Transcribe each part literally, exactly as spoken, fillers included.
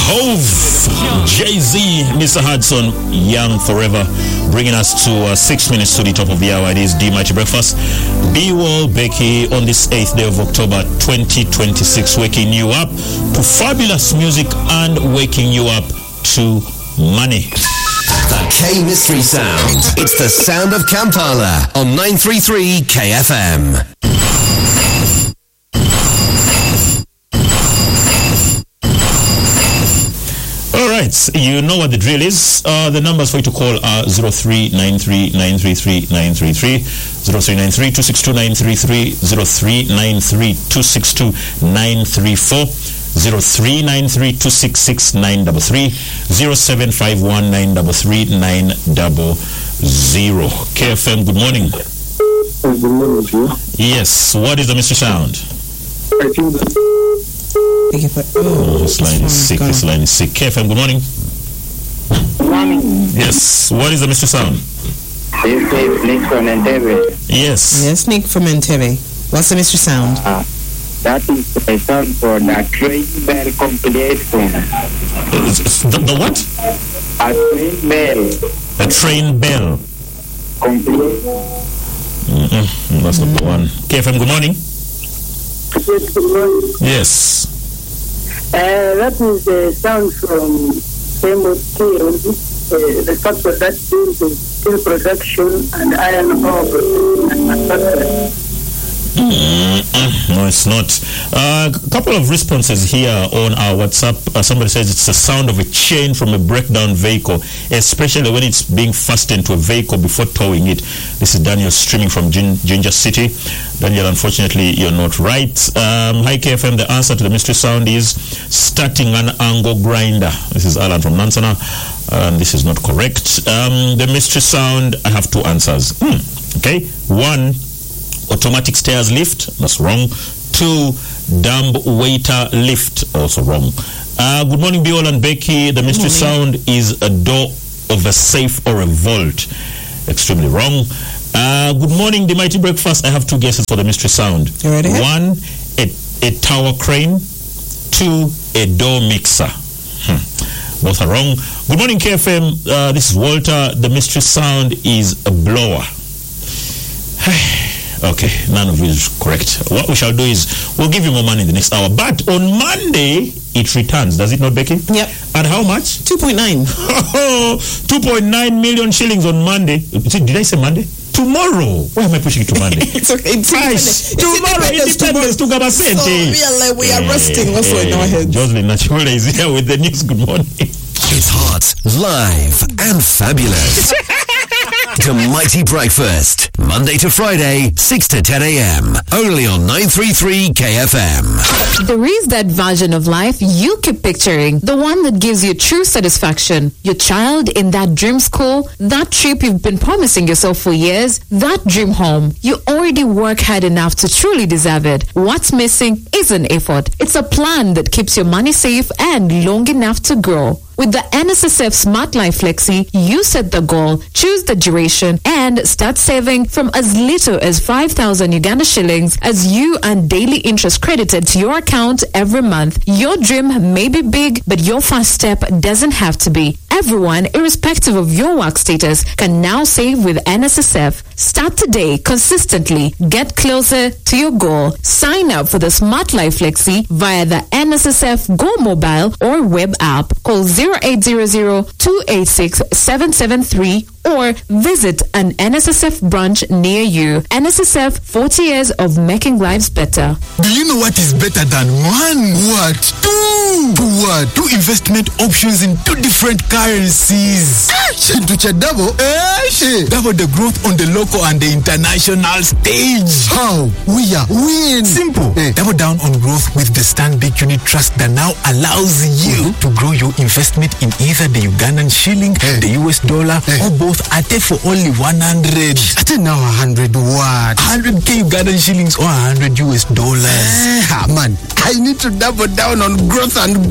Hove, Jay-Z, Mister Hudson, Young Forever, bringing us to uh, six minutes to the top of the hour. It is D Mighty Breakfast. B-Wall Becky on this eighth day of October twenty twenty-six, waking you up to fabulous music and waking you up to money. The K Mystery Sound. It's the sound of Kampala on nine thirty-three K F M. Alright, you know what the drill is. Uh, the numbers for you to call are zero three nine three nine three three nine three three, zero three nine three two six two nine three three, zero three nine three two six two nine three four, zero three nine three two six six nine three three, zero seven five one nine three three nine zero zero. K F M, good morning. Good morning to you. Yes, what is the mystery sound? I think that Oh, this line is sick. This line is sick. K F M, good morning. Good morning. Yes, what is the mystery sound? This is Nick from Entebbe. Yes. Yes, Nick from Entebbe. What's the mystery sound? Uh, that is the sound for the train bell compilation. The, the what? A train bell. A train bell. Compilation. Mm-mm, that's not the one. K F M, good morning. yes, good morning. Yes. Uh, that is the sound from famous Kion. Uh, the fact that that deals with steel production and iron ore production and manufacturing. Mm-mm, no, it's not. A uh, couple of responses here on our WhatsApp. Uh, somebody says it's the sound of a chain from a breakdown vehicle, especially when it's being fastened to a vehicle before towing it. This is Daniel streaming from Gin- Ginger City. Daniel, unfortunately, you're not right. Um, hi, K F M. The answer to the mystery sound is starting an angle grinder. This is Alan from Nansana. And um, this is not correct. Um, the mystery sound, I have two answers. Hmm. Okay. One, automatic stairs lift. That's wrong. Two, dumb waiter lift. Also wrong. Uh, good morning, Biola and Becky. The mystery sound is a door of a safe or a vault. Extremely wrong. Uh, good morning, the Mighty Breakfast. I have two guesses for the mystery sound. You ready? One, a, a tower crane. Two, a door mixer. Hmm. Both are wrong. Good morning, K F M. Uh, this is Walter. The mystery sound is a blower. Okay, none of you is correct. What we shall do is we'll give you more money in the next hour. But on Monday, it returns. Does it not, Becky? Yep. At how much? two point nine. two point nine million shillings on Monday. Did I say Monday? Tomorrow. Why am I pushing it to Monday? It's okay. It's Christ. Tomorrow, independence to Gabasente. So we are like, we are resting also in our heads. Jocelyn Nachula is here with the news. Good morning. It's hot, live, and fabulous. The Mighty Breakfast, Monday to Friday, six to ten a.m. Only on nine thirty-three K F M. There is that version of life you keep picturing, the one that gives you true satisfaction. Your child in that dream school, that trip you've been promising yourself for years, that dream home. You already work hard enough to truly deserve it. What's missing is an effort. It's a plan that keeps your money safe and long enough to grow. With the N S S F Smart Life Flexi, you set the goal, choose the duration, and start saving from as little as five thousand Uganda shillings as you earn daily interest credited to your account every month. Your dream may be big, but your first step doesn't have to be. Everyone, irrespective of your work status, can now save with N S S F. Start today, consistently. Get closer to your goal. Sign up for the Smart Life Flexi via the N S S F Go mobile or web app. Call zero eight zero zero two eight six seven seven three or visit an N S S F branch near you. N S S F, forty years of making lives better. Do you know what is better than one? What? Two! Two what? Two investment options in two different currencies. To double? Eh? Double the growth on the local and the international stage. How? We are win. Simple. Eh. Double down on growth with the Stanbic Unit Trust that now allows you mm-hmm. to grow your investment in either the Ugandan shilling, eh. the U S dollar, eh. or both at for only one hundred. I think now one hundred what? one hundred K Ugandan shillings or one hundred U S dollars. Eh, man, I need to double down on growth and growth.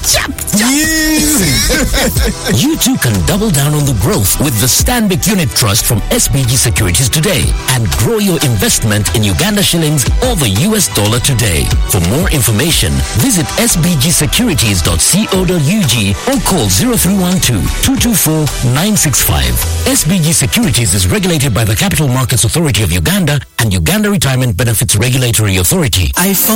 Chap, chap. Yes. You too can double down on the growth with the Stanbic Unit Trust from S B G Securities today and grow your investment in Uganda shillings or the U S dollar today. For more information, visit s b g securities dot co dot u g or call zero three one two, two two four, nine six five. S B G Securities is regulated by the Capital Markets Authority of Uganda and Uganda Retirement Benefits Regulatory Authority. I